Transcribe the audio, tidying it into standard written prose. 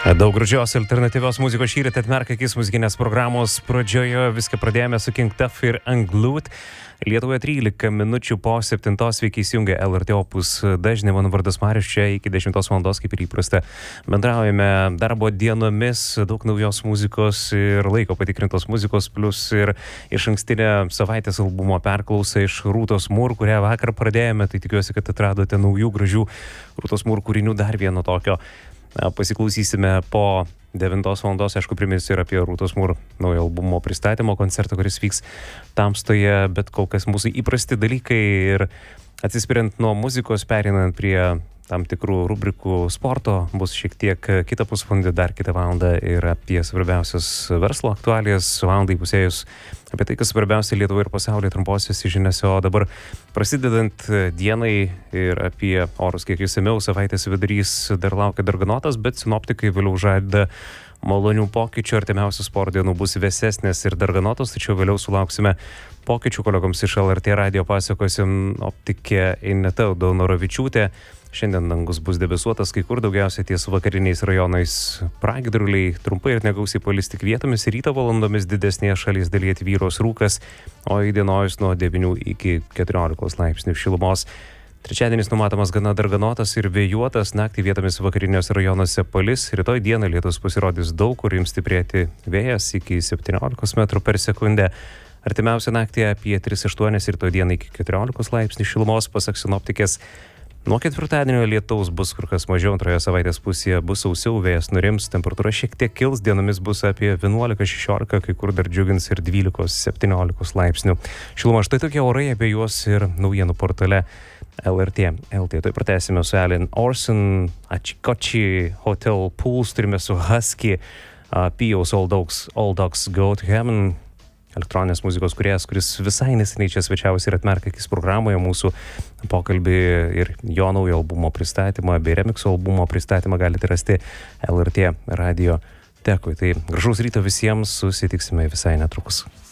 Daug gražios alternatyvios muzikos šįryt atmerk akis muzikinės programos pradžioje. Viską pradėjome su King Tuff ir Unglued. Lietuvoje 13 minučių po 7 sveiki įsijungę LRT Opus dažnį. Mano vardas Marius, čia iki 10 valandos, kaip ir įprasta. Bendraujame darbo dienomis, daug naujos muzikos ir laiko patikrintos muzikos, plus ir išankstinę savaitės albumo perklausą iš Rūtos Mur, kurią vakar pradėjome. Tai tikiuosi, kad atradote naujų gražių Rūtos Mur kūrinių, dar vieno tokio. Pasiklausysime po 9 valandos, aišku, priminsiu ir apie Rūtos Mur naujo albumo pristatymo koncertą, kuris vyks Tamstoje, bet kol kas mūsų įprasti dalykai ir atsispiriant nuo muzikos, perinant prie tam tikrų rubrikų sporto, bus šiek tiek kitą pusvalandį, dar kitą valandą ir apie svarbiausias verslo aktualijas, valandai pusėjus apie tai, kas svarbiausia Lietuvoje ir pasaulyje trumposios žiniose, o dabar prasidedant dienai ir apie orus kiek išsamiau, savaitės vidurys dar laukia darganotas, bet sinoptikai vėliau žada malonių pokyčių, artimiausios porą dienų bus vėsesnės ir darganotos, tačiau vėliau sulauksime pokyčių. Kolegoms iš LRT radijo pasakosim optikė Ineta Daunoravičiūtė. Šiandien dangus bus debesuotas, kai kur daugiausiai ties vakariniais rajonais pragiedruliai, trumpai ir negausiai palis tik vietomis, ryto valandomis didesnėje šalies dalyje tvyros rūkas, o įdienojus nuo 9 iki 14 laipsnių šilumos. Trečiadienis numatomas gana darganotas ir vėjuotas, naktį vietomis vakariniuose rajonuose palis, rytoj dieną lietus pasirodys daug, kur ims stiprėti vėjas iki 17 metrų per sekundę. Artimiausią naktį apie 3,8 ir rytoj dieną iki 14 laipsnių šilumos, pasak sinoptikės. Nuo ketvirtadienio lietaus bus kur kas mažiau, antroje savaitės pusėje bus sausiau, vėjas nurims, temperatūra šiek tiek kils, dienomis bus apie 11-16, kai kur dar džiugins ir 12-17 laipsnių. Šiluma, štai tokie orai, apie juos ir naujienų portale LRT. Tai pratęsime su Alan Orson, Achikochi Hotel Pools, turime su Husky, Pijaus All Dogs Go to Heaven, elektroninės muzikos kūrėjas, kuris visai neseniai čia svečiavosi ir atmerk akis programoje. Mūsų pokalbį ir jo naujo albumo pristatymą bei remixo albumo pristatymą galite rasti LRT radio tekui. Tai gražaus ryto visiems, susitiksime visai netrukus.